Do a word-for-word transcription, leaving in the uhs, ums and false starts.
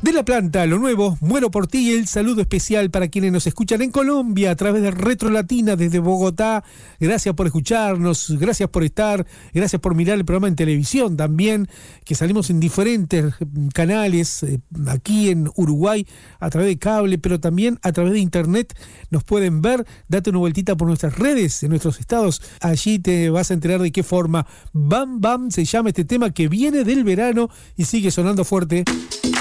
De La Planta, lo nuevo, muero por ti. El saludo especial para quienes nos escuchan en Colombia a través de Retro Latina desde Bogotá. Gracias por escucharnos, gracias por estar, gracias por mirar el programa en televisión también, que salimos en diferentes canales eh, aquí en Uruguay a través de cable, pero también a través de internet nos pueden ver. Date una vueltita por nuestras redes, en nuestros estados, allí te vas a enterar de qué forma Bam Bam se llama este tema que viene del verano y sigue sonando fuerte.